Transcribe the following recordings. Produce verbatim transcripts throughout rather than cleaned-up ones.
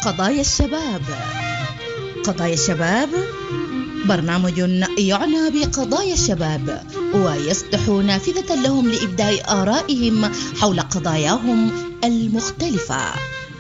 قضايا الشباب. قضايا الشباب برنامج يعنى بقضايا الشباب ويفتح نافذة لهم لإبداء آرائهم حول قضاياهم المختلفة.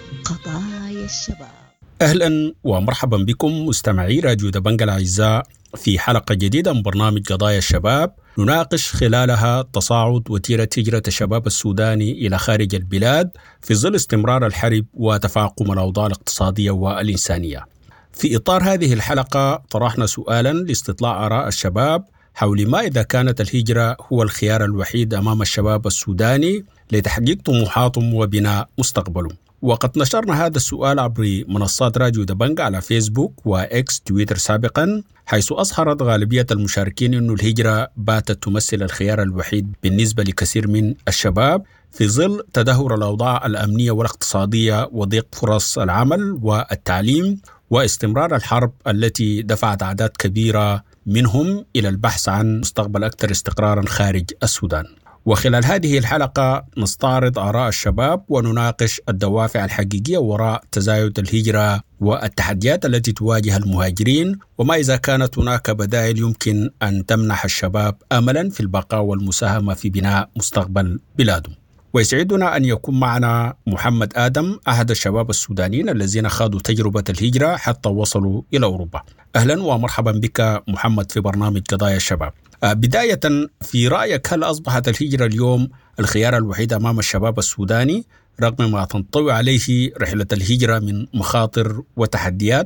قضايا الشباب. أهلا ومرحبا بكم مستمعي راديو دبنجة الأعزاء في حلقة جديدة من برنامج قضايا الشباب، نناقش خلالها تصاعد وتيرة هجرة الشباب السوداني إلى خارج البلاد في ظل استمرار الحرب وتفاقم الأوضاع الاقتصادية والإنسانية. في إطار هذه الحلقة طرحنا سؤالا لاستطلاع آراء الشباب حول ما إذا كانت الهجرة هو الخيار الوحيد أمام الشباب السوداني لتحقيق طموحاتهم وبناء مستقبلهم. وقد نشرنا هذا السؤال عبر منصات راديو دبنجة على فيسبوك وإكس تويتر سابقا، حيث أظهرت غالبية المشاركين أن الهجرة باتت تمثل الخيار الوحيد بالنسبة لكثير من الشباب في ظل تدهور الأوضاع الأمنية والاقتصادية وضيق فرص العمل والتعليم واستمرار الحرب التي دفعت أعداد كبيرة منهم إلى البحث عن مستقبل أكثر استقرارا خارج السودان. وخلال هذه الحلقة نستعرض آراء الشباب ونناقش الدوافع الحقيقية وراء تزايد الهجرة والتحديات التي تواجه المهاجرين، وما إذا كانت هناك بدائل يمكن أن تمنح الشباب أملا في البقاء والمساهمة في بناء مستقبل بلادهم. ويسعدنا أن يكون معنا محمد آدم، أحد الشباب السودانيين الذين خاضوا تجربة الهجرة حتى وصلوا إلى أوروبا. أهلا ومرحبا بك محمد في برنامج قضايا الشباب. بداية، في رأيك هل أصبحت الهجرة اليوم الخيار الوحيد أمام الشباب السوداني رغم ما تنطوي عليه رحلة الهجرة من مخاطر وتحديات؟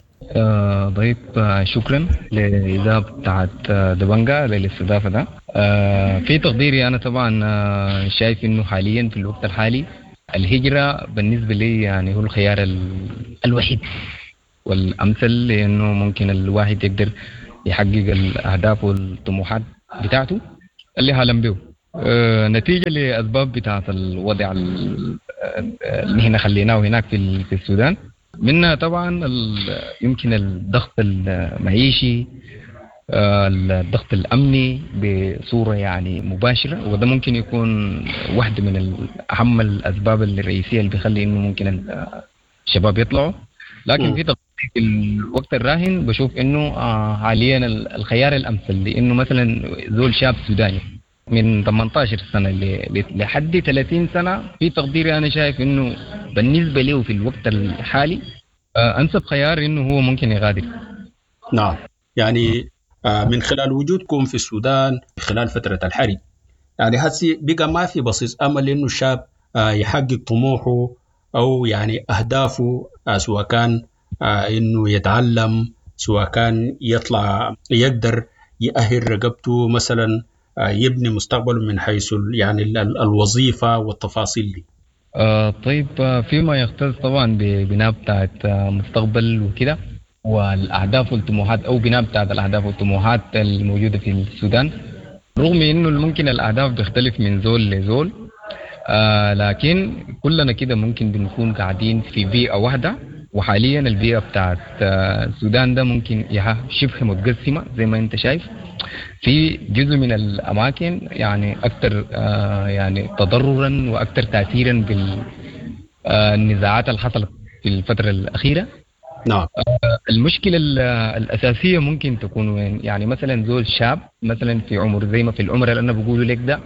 آه ضيف آه شكرا للإذاعة بتاعت آه دبنجة للاستضافة ده. آه في تقديري أنا طبعا آه شايف إنه حاليا في الوقت الحالي الهجرة بالنسبة لي يعني هو الخيار الوحيد والأمثل، لأنه ممكن الواحد يقدر يحقق الأهداف والطموحات بتاعته اللي حالم به آه نتيجة لأسباب بتاعت الوضع اللي هنا خليناه هناك في في السودان. منها طبعا يمكن الضغط المعيشي، الضغط الأمني بصورة يعني مباشرة، وده ممكن يكون واحدة من أهم الأسباب الرئيسية اللي بيخلي إنه ممكن الشباب يطلعوا. لكن في في الوقت الراهن بشوف إنه حاليا الخيار الأمثل، لأنه مثلا زول شاب سوداني من ثمانية عشر سنة لحد ثلاثين سنة، في تقديري أنا شايف إنه بالنسبة له في الوقت الحالي أنسب خيار إنه هو ممكن يغادر. نعم، يعني من خلال وجودكم في السودان خلال فترة الحرب، يعني هسي بقى ما في بصيص أمل إنه الشاب يحقق طموحه أو يعني أهدافه، سواء كان إنه يتعلم، سواء كان يطلع يقدر يأهل رقبته مثلا، يبني مستقبله من حيث يعني الوظيفة والتفاصيل دي. آه طيب، فيما يختص طبعا ببناء بتاعت مستقبل وكده والأهداف والطموحات، أو بناء بتاعت الأهداف والطموحات الموجودة في السودان، رغم إنه ممكن الأهداف بيختلف من زول لزول، آه لكن كلنا كده ممكن بنكون قاعدين في بيئة واحدة. وحاليا البيئة بتاعت السودان ده ممكن يها شبه متقسمة زي ما انت شايف. في جزء من الأماكن يعني أكثر آه يعني تضررا وأكثر تأثيرا بالنزاعات اللي حصلت في الفترة الأخيرة. نعم. آه المشكلة الأساسية ممكن تكون وين؟ يعني مثلا زول شاب مثلا في عمر زي ما في العمر اللي أنا بقوله لك ده،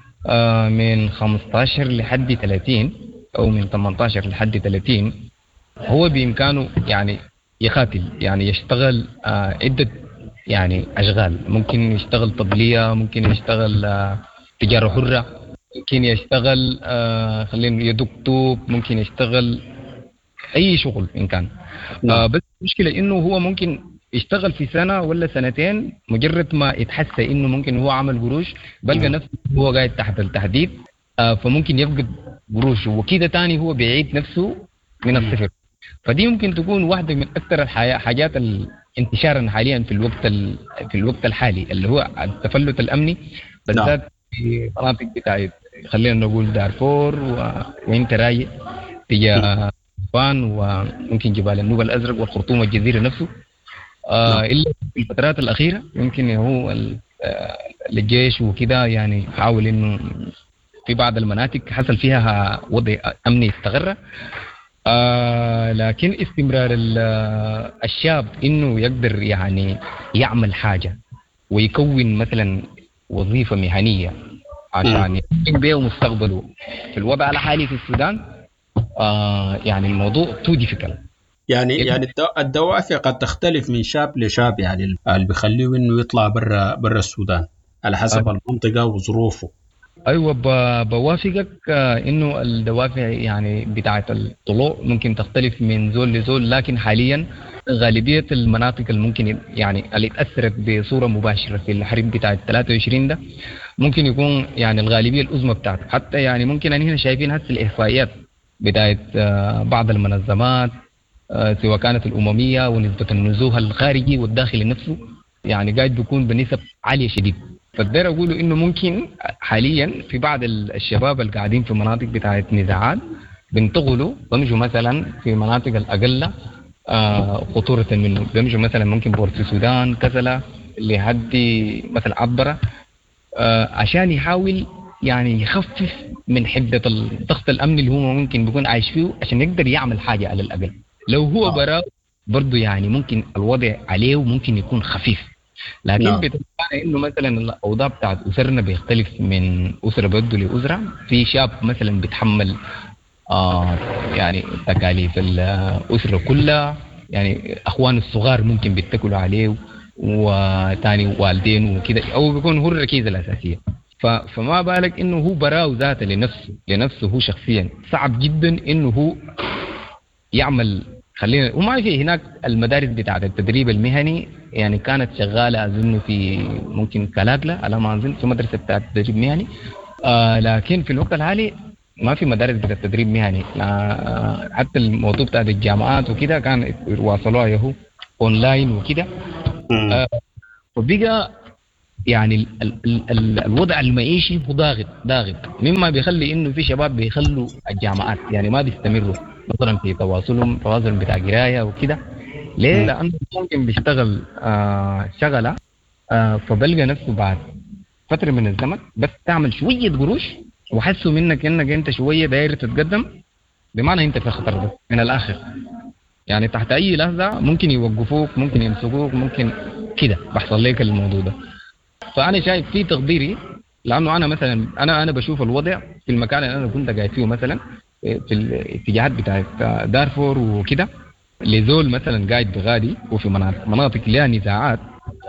آه من خمسة عشر لحد ثلاثين أو من ثمانية عشر لحد ثلاثين، هو بإمكانه يعني يقاتل، يعني يشتغل آه عدة يعني أشغال. ممكن يشتغل طبلية، ممكن يشتغل آه تجارة حرة، ممكن يشتغل آه خلينا يدق طوب، ممكن يشتغل أي شغل إن كان. آه بس المشكلة إنه هو ممكن يشتغل في سنة ولا سنتين، مجرد ما يتحسى إنه ممكن هو عمل قروش بلقى نفسه هو قاعد تحت التهديد، آه فممكن يفقد قروش، وكده تاني هو بيعيد نفسه من الصفر. فدي ممكن تكون واحدة من أكثر الحاجات انتشارا حاليا في الوقت في الوقت الحالي، اللي هو التفلت الأمني بالذات في مناطق بتاعت خلينا نقول دارفور و... وانت راي تجاه فان وممكن جبال النوبة الأزرق والخرطوم والجزيرة نفسه. آه إلا في الفترات الأخيرة يمكن هو الجيش وكده يعني حاول إنه في بعض المناطق حصل فيها وضع أمني استغرة، آه لكن استمرار الشاب إنه يقدر يعني يعمل حاجة ويكون مثلا وظيفة مهنية عشان يكون بيه مستقبله في الوضع الحالي في السودان. آه يعني الموضوع تو difficult. يعني يعني الدوافع قد تختلف من شاب لشاب، يعني اللي بيخليه انه يطلع برا برا السودان على حسب آه. المنطقة وظروفه. ايوه بوافقك انه الدوافع يعني بتاعه الطلوع ممكن تختلف من زول لزول، لكن حاليا غالبيه المناطق اللي ممكن يعني اللي تاثرت بصوره مباشره في الحرب بتاعه ثلاثة وعشرين ده ممكن يكون يعني الغالبيه العظمى بتاعته. حتى يعني ممكن ان هنا شايفين هسه الاحصائيات بتاعه بعض المنظمات سواء كانت الامميه ونسبه النزوح الخارجي والداخلي نفسه يعني قاعد بيكون بنسب عاليه شديد. فقدر أقوله إنه ممكن حاليا في بعض الشباب اللي قاعدين في مناطق بتاعة نزاعات بينتقلوا بمجوا مثلا في مناطق الأقل خطورة منه، بمجوا مثلا ممكن بورت السودان كسلا اللي هدي مثلا عبرة عشان يحاول يعني يخفف من حدة الضغط الأمني اللي هو ممكن بيكون عايش فيه عشان يقدر يعمل حاجة على الأقل. لو هو برا برضو يعني ممكن الوضع عليه ممكن يكون خفيف، لكن no. بتبقى انه مثلا الاوضاع بتاعت اسرنا بيختلف من اسره بده لاسره. في شاب مثلا بيتحمل آه يعني تكاليف الاسره كلها، يعني اخوان الصغار ممكن بيتكلوا عليه وثاني والدين وكده، او بيكون هو الركيزه الاساسيه. فما بالك انه هو براو ذاته لنفسه لنفسه هو شخصيا صعب جدا انه هو يعمل. خلينا وما في هناك المدارس بتاعه التدريب المهني يعني كانت شغاله اظن في ممكن كلاكلا على ما اظن في مدرسه بتاعه التدريب المهني، آه لكن في الوقت الحالي ما في مدارس بتاعه التدريب المهني. آه حتى الموضوع بتاع الجامعات وكده كان يواصلوها يهو اونلاين وكده. آه وبقى يعني ال ال ال الوضع المعيشي هو ضاغط ضاغط مما بيخلي انه في شباب بيخلوا الجامعات يعني ما بيستمروا مثلا في تواصلهم تواصل بتاع قرايه وكده. ليه؟ لانه ممكن بيشتغل آه شغله آه فبلقى نفسه بعد فتره من الزمن بس تعمل شويه قروش وحسوا منك انك انت شويه داير تتقدم، بمعنى انت في خطر ده من الاخر. يعني تحت اي لحظه ممكن يوقفوك، ممكن يمسكوك، ممكن كده بحصل لك الموضوع ده. فانا شايف في تقديري، لانه انا مثلا انا انا بشوف الوضع في المكان اللي انا كنت قاعد فيه مثلا في الاتجاهات بتاعت دارفور وكده، لزول مثلا قاعد بغادي وفي مناطق مناطق لها نزاعات.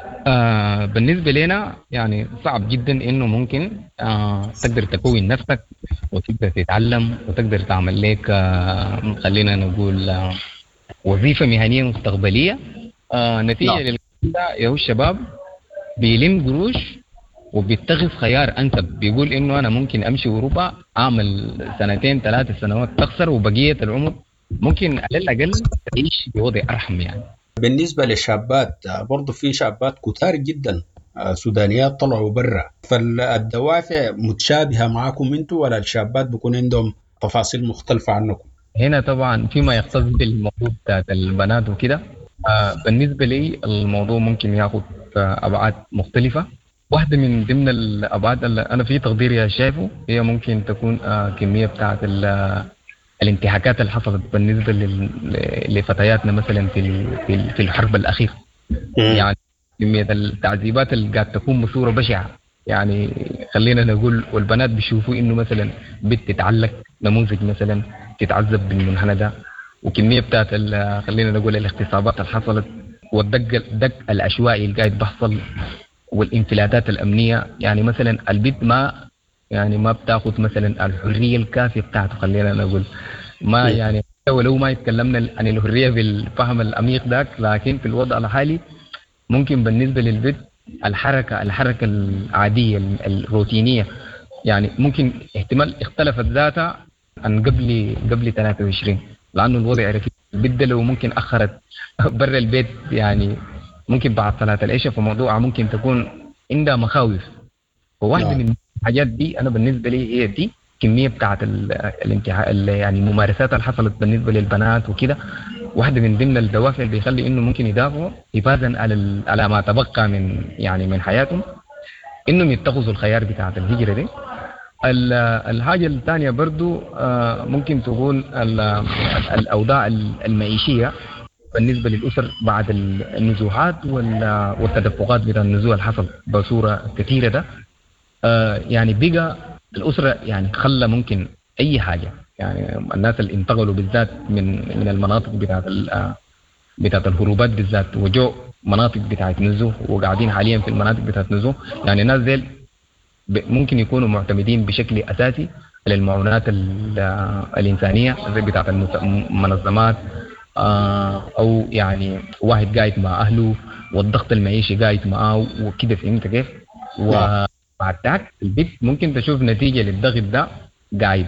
آه بالنسبه لنا يعني صعب جدا انه ممكن آه تقدر تكون نفسك وتقدر تتعلم وتقدر تعمل لك آه خلينا نقول آه وظيفه مهنيه مستقبليه. آه نتيجه للكلام ده يا الشباب بيلم قروش وبيتخذ خيار انسب، بيقول انه انا ممكن امشي اوروبا اعمل سنتين ثلاث سنوات تخسر وبقيه العمر ممكن على الاقل تعيش بوضع ارحم. يعني بالنسبه للشابات برضه في شابات كثار جدا سودانيات طلعوا برا، فالدوافع متشابهه معكم انتم ولا الشابات بيكون عندهم تفاصيل مختلفه عنكم؟ هنا طبعا فيما يختص بالموضوع بتاعت البنات وكده آه بالنسبه لي الموضوع ممكن ياخذ ابعاد مختلفه. واحدة من ضمن الأبعاد اللي أنا في تقديري شايفه هي ممكن تكون آه كمية بتاعت الانتهاكات اللي حصلت بالنسبة لفتياتنا مثلا في في الحرب الأخيرة. يعني كمية التعذيبات اللي قاعد تكون بصورة بشعة، يعني خلينا نقول والبنات بيشوفوا إنه مثلا بنت تتعلق نموذج مثلا تتعذب بالمنحنى ده، وكمية بتاعت خلينا نقول الاغتصابات اللي حصلت والدق الدق العشوائي اللي قاعد بيحصل والانفلاتات الأمنية. يعني مثلا البنت ما يعني ما بتاخذ مثلا الحرية الكافية بتاعته، خلينا نقول ما يعني ولو ما يتكلمنا عن الحرية بالفهم العميق ذاك، لكن في الوضع الحالي ممكن بالنسبة للبنت الحركة الحركة العادية الروتينية يعني ممكن احتمال اختلفت ذاتها عن قبل قبل ثلاثة وعشرين، لأنه الوضع عرفي البنت لو ممكن أخرت برا البيت يعني ممكن بعد صلاة العشاء فموضوعها ممكن تكون عندها مخاوف. وواحدة من الحاجات دي أنا بالنسبة لي هي دي كمية بتاعت الانتهاء يعني الممارسات اللي حصلت بالنسبة للبنات وكده. واحدة من ضمن الدوافع اللي بيخلي إنه ممكن يدافعوا حفاظا على على ما تبقى من يعني من حياتهم إنهم يتخذوا الخيار بتاعت الهجرة دي الحاجة الثانية برضو ممكن تكون الأوضاع المعيشية بالنسبة للأسر بعد النزوحات والتدفقات بتاع النزوح اللي حصل بصورة كثيرة ده. يعني بقى الأسرة يعني خلى ممكن أي حاجة، يعني الناس اللي انتقلوا بالذات من من المناطق بتاعت بتاعت الهروبات بالذات وجو مناطق بتاعت نزوح وقاعدين حاليا في المناطق بتاعت نزوح، يعني الناس ديل ممكن يكونوا معتمدين بشكل أساسي على المعونات الإنسانية زي بتاعت المنظمات، أو يعني واحد قاعد مع أهله والضغط المعيشي قاعد معاه وكده، فهمت كيف؟ وبعد ذاك البيت ممكن تشوف نتيجة للضغط ده قاعد،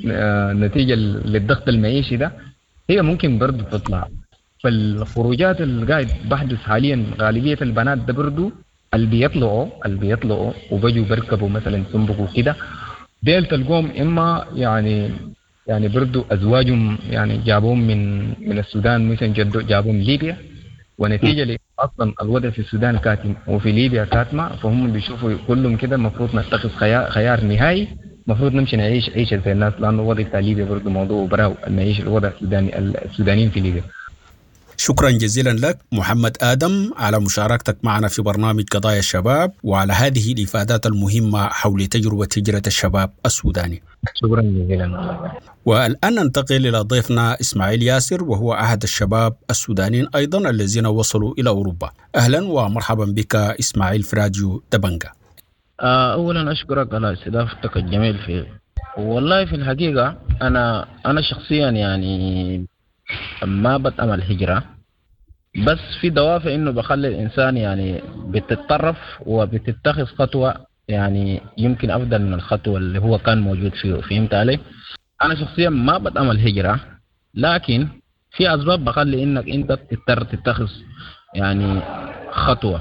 نتيجة للضغط المعيشي ده هي ممكن برضو تطلع. فالخروجات اللي قاعد بحدث حاليا غالبية البنات ده برضو اللي بيطلعوا اللي بيطلعوا وبيجوا بركبوا مثلا سنبقوا كده، ديل تلقوهم إما يعني يعني برضو أزواجهم يعني جابوهم من من السودان، مثلا جدو جابوهم ليبيا، ونتيجة ل أصلا الوضع في السودان كاتم وفي ليبيا كاتمة، فهم بيشوفوا كلهم كده المفروض نتخذ خيار, خيار نهائي، المفروض نمشي نعيش عيشة زي الناس، لأنه الوضع في ليبيا برضو موضوع براو نعيش الوضع السوداني السودانيين في ليبيا. شكرا جزيلا لك محمد آدم على مشاركتك معنا في برنامج قضايا الشباب وعلى هذه الإفادات المهمة حول تجربة هجرة الشباب السوداني. شكرا جزيلا. والآن ننتقل إلى ضيفنا إسماعيل ياسر، وهو أحد الشباب السودانيين أيضا الذين وصلوا إلى أوروبا. أهلا ومرحبا بك إسماعيل في راديو دبنجة. أولا أشكرك على استضافتك الجميل. في والله في الحقيقة أنا أنا شخصيا يعني ما بتأمل الهجرة، بس في دوافع إنه بخلي الإنسان يعني بتتطرف وبتتخذ خطوة يعني يمكن أفضل من الخطوة اللي هو كان موجود فيه. فهمت علي؟ أنا شخصيا ما بتأمل الهجرة، لكن في أسباب بخلي إنك أنت تضطر تتخذ يعني خطوة.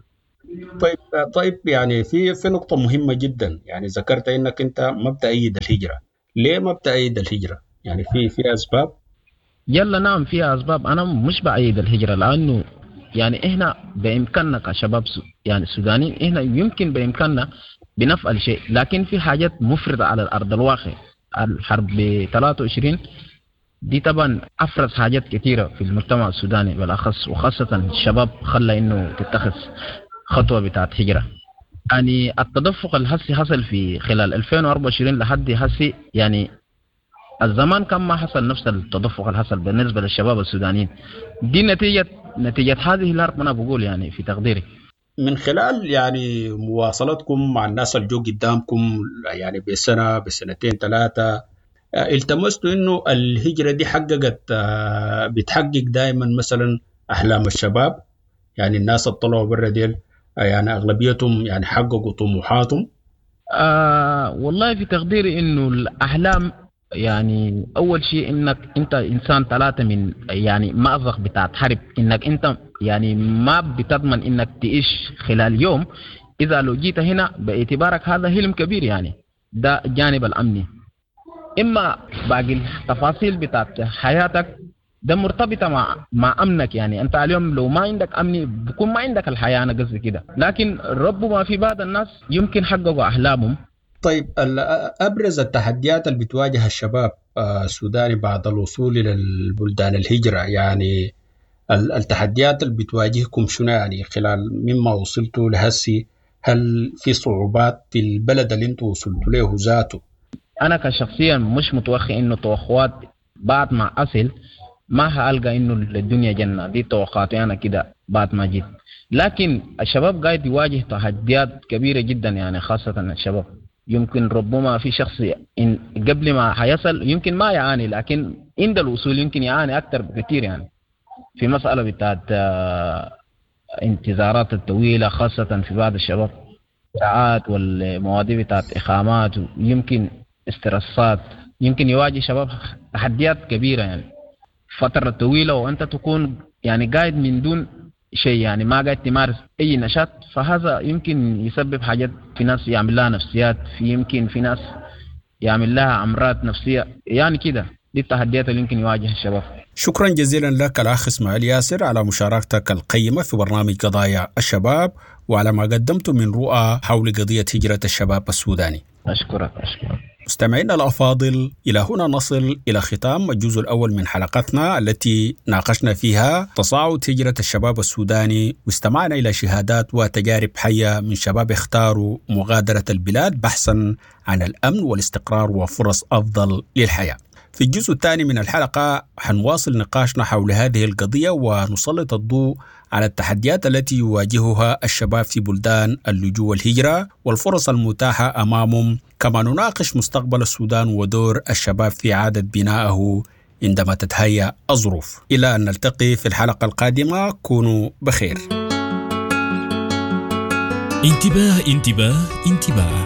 طيب طيب يعني في في نقطة مهمة جدا، يعني ذكرت إنك أنت ما بتأيد الهجرة. ليه ما بتأيد الهجرة؟ يعني في في أسباب؟ يلا نعم فيها أسباب. أنا مش بأيد الهجرة لأنه يعني إحنا بإمكاننا كشباب يعني السودانيين إحنا يمكن بإمكاننا بنفعل شيء، لكن في حاجات مفرطة على الأرض الواقع. الحرب ب ثلاثة وعشرين دي طبعا أفرز حاجات كثيرة في المجتمع السوداني بالأخص، وخاصة الشباب خلى إنه تتخذ خطوة بتاعت هجرة. يعني التدفق الهسي حصل في خلال ألفين وأربعة وعشرين لحد هسي، يعني الزمان كان ما حصل نفس التدفق اللي حصل بالنسبة للشباب السودانيين. دي نتيجة نتيجة هذه الأرض. أنا بقول يعني في تقديري من خلال يعني مواصلاتكم مع الناس اللي جو قدامكم يعني بسنة بسنتين ثلاثة، التمستوا إنه الهجرة دي حققت بتحقق دائما مثلا أحلام الشباب؟ يعني الناس اللي طلعوا برا ديل يعني أغلبيتهم يعني حققوا طموحاتهم؟ آه والله في تقديري إنه الأحلام يعني أول شيء إنك أنت إنسان ثلاثة من يعني مأزق بتاعت حرب، إنك أنت يعني ما بتضمن إنك تعيش خلال يوم. إذا لو جيت هنا باعتبارك هذا حلم كبير، يعني ده جانب الأمني. إما باقي التفاصيل بتاعت حياتك ده مرتبطة مع مع أمنك. يعني أنت اليوم لو ما عندك أمني بكون ما عندك الحياة، أنا قصدي كده. لكن ربما في بعض الناس يمكن حققوا أحلامهم. طيب أبرز التحديات اللي بتواجه الشباب السوداني بعد الوصول إلى البلدان الهجرة، يعني التحديات اللي بتواجهكم شنو يعني خلال مما وصلتوا لهسي؟ هل في صعوبات في البلد اللي انتوا وصلتوا له ذاته؟ أنا كشخصيا مش متوقع إنه توقعات بعد ما أصل ما هألقى إنه الدنيا جنة. دي توقعاتي أنا كده بعد ما جيت. لكن الشباب قاعد يواجه تحديات كبيرة جدا، يعني خاصة الشباب. يمكن ربما في شخص إن قبل ما حيصل يمكن ما يعاني، لكن عند الوصول يمكن يعاني أكثر بكثير. يعني في مسألة بتاعت انتظارات الطويلة خاصة في بعض الشباب، ساعات والمواضيع بتاعت إقامات، يمكن استرسات، يمكن يواجه شباب تحديات كبيرة. يعني فترة طويلة وأنت تكون يعني قاعد من دون شيء، يعني ما قاعد تمارس أي نشاط، فهذا يمكن يسبب حاجات. في ناس يعمل لها نفسيات، في يمكن في ناس يعمل لها أمراض نفسية، يعني كده. دي التحديات اللي يمكن يواجه الشباب. شكرا جزيلا لك الأخ إسماعيل ياسر على مشاركتك القيمة في برنامج قضايا الشباب، وعلى ما قدمت من رؤى حول قضية هجرة الشباب السوداني. أشكرك أشكرك. مستمعينا الأفاضل، إلى هنا نصل إلى ختام الجزء الأول من حلقتنا التي ناقشنا فيها تصاعد هجرة الشباب السوداني، واستمعنا إلى شهادات وتجارب حية من شباب اختاروا مغادرة البلاد بحثا عن الأمن والاستقرار وفرص أفضل للحياة. في الجزء الثاني من الحلقة حنواصل نقاشنا حول هذه القضية ونسلط الضوء على التحديات التي يواجهها الشباب في بلدان اللجوء والهجرة والفرص المتاحة أمامهم، كما نناقش مستقبل السودان ودور الشباب في إعادة بنائه عندما تتهيأ الظروف. إلى أن نلتقي في الحلقة القادمة، كونوا بخير. انتباه انتباه انتباه،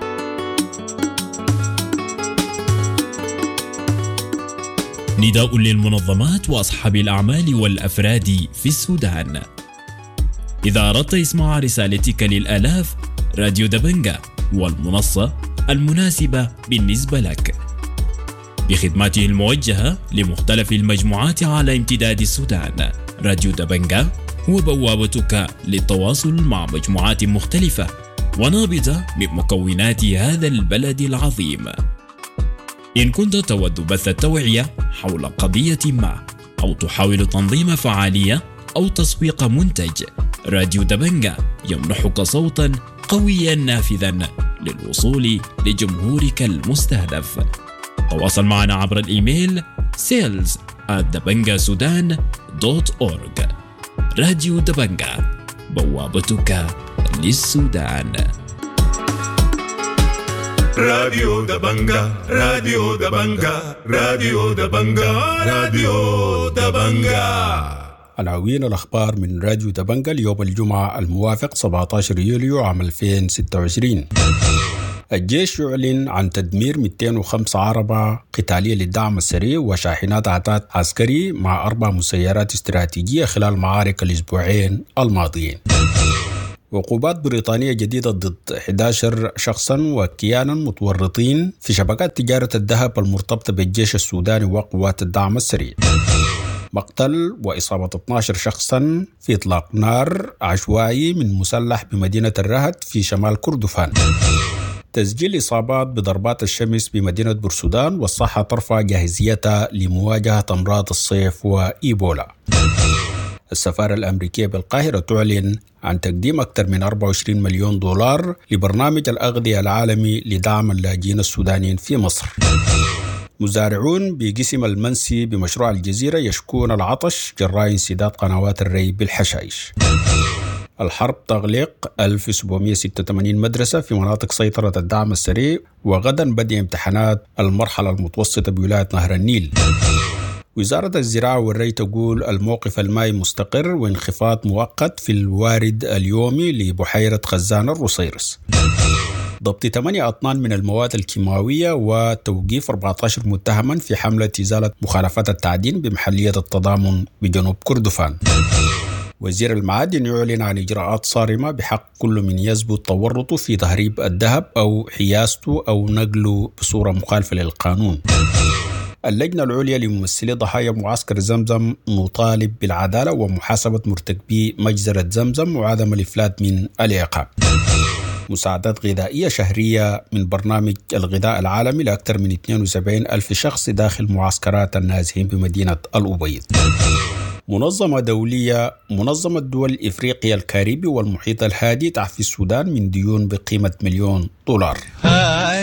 نداء للمنظمات وأصحاب الأعمال والأفراد في السودان. إذا أردت إسماع رسالتك للآلاف، راديو دبنجة والمنصة المناسبة بالنسبة لك، بخدماته الموجهة لمختلف المجموعات على امتداد السودان. راديو دبنجة هو بوابتك للتواصل مع مجموعات مختلفة ونابضة من مكونات هذا البلد العظيم. إن كنت تود بث التوعية حول قضية ما، أو تحاول تنظيم فعالية أو تسويق منتج، راديو دبنجة يمنحك صوتا قويا نافذا للوصول لجمهورك المستهدف. تواصل معنا عبر الإيميل sales at dabangasudan دوت أورج. راديو دبنجة، بوابتك للسودان. راديو دبنجة راديو دبنجة راديو دبنجة راديو دبنجة. عناوين الأخبار من راديو دبنجة اليوم الجمعة الموافق سبعة عشر يوليو عام ألفين وستة وعشرين. الجيش يعلن عن تدمير مئتين وخمسة عربة قتالية للدعم السريع وشاحنات عتاد عسكري مع أربع مسيرات استراتيجية خلال معارك الأسبوعين الماضيين. عقوبات بريطانية جديدة ضد أحد عشر شخصا وكيانا متورطين في شبكات تجارة الذهب المرتبطة بالجيش السوداني وقوات الدعم السريع. مقتل وإصابة اثني عشر شخصا في إطلاق نار عشوائي من مسلح بمدينة الرهد في شمال كردفان. تسجيل إصابات بضربات الشمس بمدينة بورسودان، والصحة ترفع جاهزيتها لمواجهة أمراض الصيف وإيبولا. السفارة الأمريكية بالقاهرة تعلن عن تقديم أكثر من أربعة وعشرين مليون دولار لبرنامج الأغذية العالمي لدعم اللاجئين السودانيين في مصر. مزارعون بقسم المنسي بمشروع الجزيرة يشكون العطش جراء انسداد قنوات الري بالحشائش. الحرب تغلق ألف وسبعمئة وستة وثمانين مدرسة في مناطق سيطرة الدعم السريع، وغدا بدء امتحانات المرحلة المتوسطة بولاية نهر النيل. وزارة الزراعة والري تقول الموقف المائي مستقر وانخفاض مؤقت في الوارد اليومي لبحيرة خزان الرصيرس. ضبط ثمانية أطنان من المواد الكيماوية وتوقيف أربعة عشر متهما في حملة إزالة مخالفات التعدين بمحلية التضامن بجنوب كردفان. وزير المعادن يعلن عن إجراءات صارمة بحق كل من يثبت تورطه في تهريب الذهب أو حيازته أو نقله بصورة مخالفة للقانون. اللجنة العليا لممثلي ضحايا معسكر زمزم نطالب بالعدالة ومحاسبة مرتكبي مجزرة زمزم وعدم الإفلات من العقاب. مساعدات غذائية شهرية من برنامج الغذاء العالمي لأكثر من اثنين وسبعين ألف شخص داخل معسكرات النازحين بمدينة الأبيض. منظمة دولية منظمة دول إفريقيا الكاريبي والمحيط الهادي تعفي السودان من ديون بقيمة مليون دولار.